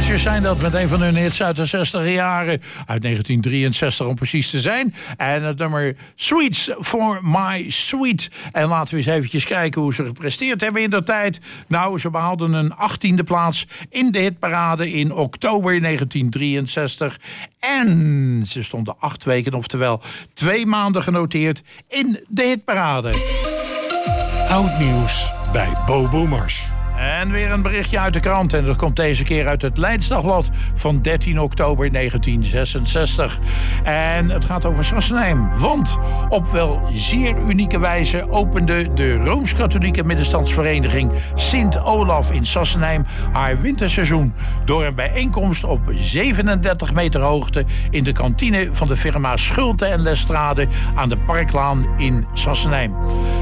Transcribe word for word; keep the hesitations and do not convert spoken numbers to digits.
Creatures zijn dat met een van hun hits uit de zestiger jaren. Uit negentien drieënzestig om precies te zijn. En het nummer Sweets for My Sweet. En laten we eens eventjes kijken hoe ze gepresteerd hebben in de tijd. Nou, ze behaalden een achttiende plaats in de hitparade in oktober negentien drieënzestig. En ze stonden acht weken, oftewel twee maanden genoteerd in de hitparade. Oud nieuws bij Bobo Mars. En weer een berichtje uit de krant. En dat komt deze keer uit het Leids Dagblad van dertien oktober negentien zesenzestig. En het gaat over Sassenheim. Want op wel zeer unieke wijze opende de Rooms-Katholieke middenstandsvereniging Sint Olaf in Sassenheim haar winterseizoen door een bijeenkomst op zevenendertig meter hoogte in de kantine van de firma Schulte en Lestrade aan de Parklaan in Sassenheim.